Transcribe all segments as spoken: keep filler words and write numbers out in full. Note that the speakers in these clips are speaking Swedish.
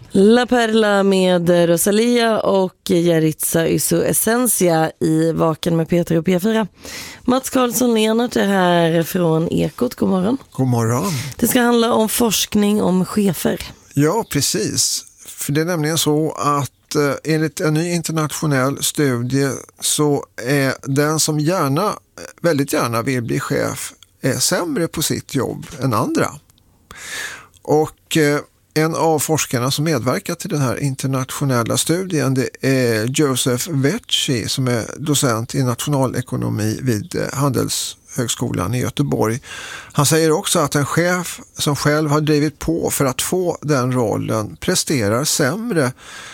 La Perla med Rosalia och Yaritza Ysu Essentia i Vaken med Peter och P fyra. Mats Karlsson-Lenart är här från Ekot. God morgon. God morgon. Det ska handla om forskning om chefer. Ja, precis. För det är nämligen så att eh, enligt en ny internationell studie så är den som gärna, väldigt gärna vill bli chef är sämre på sitt jobb än andra. Och eh, en av forskarna som medverkar till den här internationella studien, det är Joseph Vecchi som är docent i nationalekonomi vid Handelshögskolan i Göteborg. Han säger också att en chef som själv har drivit på för att få den rollen presterar sämre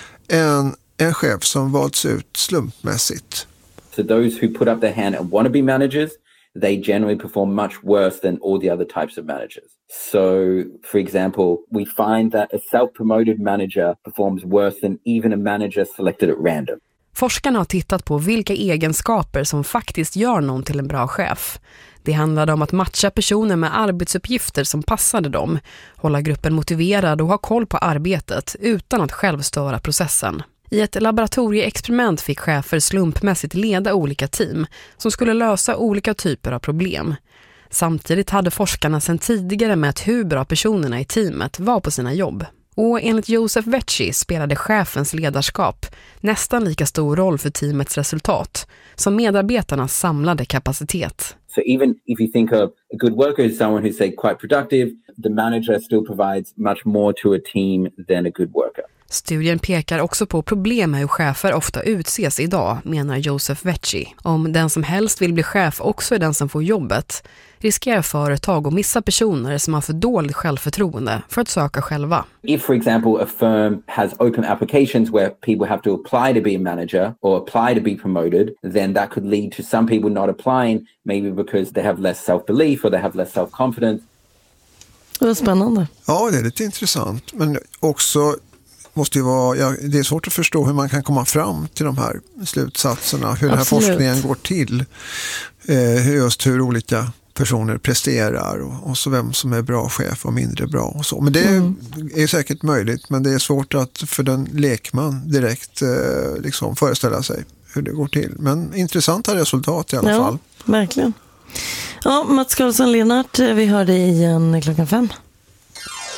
än en chef som valts ut slumpmässigt. So those who put up their hand and want to be managers, they generally perform much worse than all the other types of managers. So, for example, we find that a self-promoted manager performs worse than even a manager selected at random. Forskarna har tittat på vilka egenskaper som faktiskt gör någon till en bra chef. Det handlade om att matcha personer med arbetsuppgifter som passade dem, hålla gruppen motiverad och ha koll på arbetet utan att själv störa processen. I ett laboratorieexperiment fick chefer slumpmässigt leda olika team som skulle lösa olika typer av problem. Samtidigt hade forskarna sedan tidigare mätt hur bra personerna i teamet var på sina jobb. Och enligt Joseph Vecchi spelade chefens ledarskap nästan lika stor roll för teamets resultat som medarbetarnas samlade kapacitet. So even if you think of a good worker is someone who's say quite productive, the manager still provides much more to a team than a good worker. Studien pekar också på problem med hur chefer ofta utses idag, menar Joseph Vecchi. Om den som helst vill bli chef också är den som får jobbet, riskerar företag att missa personer som har för dåligt självförtroende för att söka själva. If, for example, a firm has open applications where people have to apply to be a manager or apply to be promoted, then that could lead to some people not applying, maybe because they have less self-belief or they have less self-confidence. Det var spännande. Ja, det är lite intressant, men också måste ju vara, ja, det är svårt att förstå hur man kan komma fram till de här slutsatserna, hur den här forskningen går till, eh, just hur olika personer presterar och, och så vem som är bra chef och mindre bra och så. Men det mm. är säkert möjligt, men det är svårt att för den lekman direkt eh, liksom föreställa sig hur det går till. Men intressanta resultat i alla ja, fall. Verkligen. Ja, Mats Karlsson-Lenart, vi hör dig igen klockan fem.